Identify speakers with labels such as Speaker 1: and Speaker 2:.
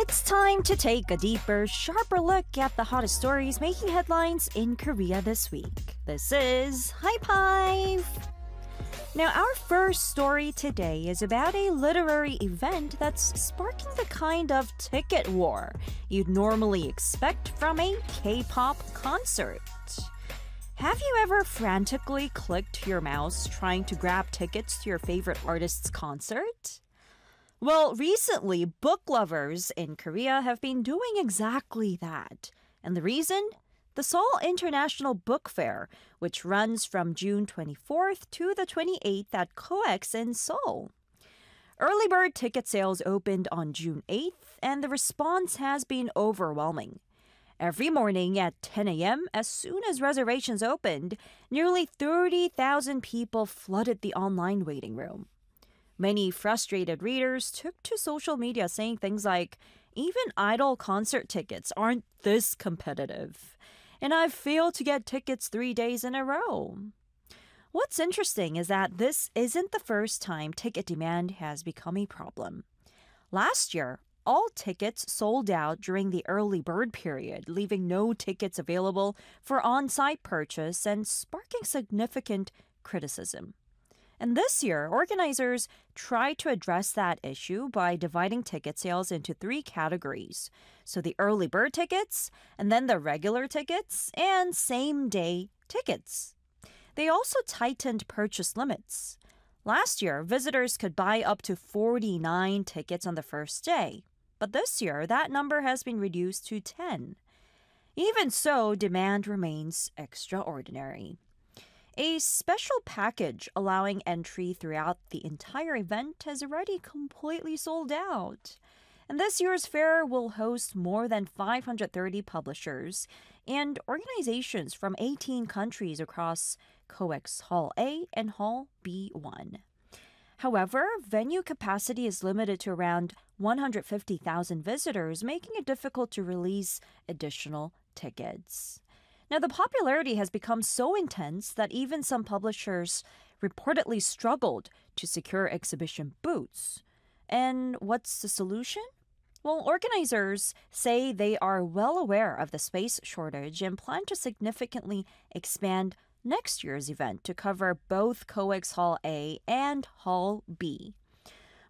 Speaker 1: It's time to take a deeper, sharper look at the hottest stories making headlines in Korea this week. This is Hype Hive! Now, our first story today is about a literary event that's sparking the kind of ticket war you'd normally expect from a K-pop concert. Have you ever frantically clicked your mouse trying to grab tickets to your favorite artist's concert? Well, recently, book lovers in Korea have been doing exactly that. And the reason? The Seoul International Book Fair, which runs from June 24th to the 28th at COEX in Seoul. Early bird ticket sales opened on June 8th, and the response has been overwhelming. Every morning at 10 a.m., as soon as reservations opened, nearly 30,000 people flooded the online waiting room. Many frustrated readers took to social media saying things like, "Even idol concert tickets aren't this competitive, and I've failed to get tickets 3 days in a row." What's interesting is that this isn't the first time ticket demand has become a problem. Last year, all tickets sold out during the early bird period, leaving no tickets available for on-site purchase and sparking significant criticism. And this year, organizers tried to address that issue by dividing ticket sales into 3 categories. So the early bird tickets, and then the regular tickets, and same-day tickets. They also tightened purchase limits. Last year, visitors could buy up to 49 tickets on the first day. But this year, that number has been reduced to 10. Even so, demand remains extraordinary. A special package allowing entry throughout the entire event has already completely sold out. And this year's fair will host more than 530 publishers and organizations from 18 countries across COEX Hall A and Hall B1. However, venue capacity is limited to around 150,000 visitors, making it difficult to release additional tickets. Now, the popularity has become so intense that even some publishers reportedly struggled to secure exhibition booths. And what's the solution? Well, organizers say they are well aware of the space shortage and plan to significantly expand next year's event to cover both COEX Hall A and Hall B.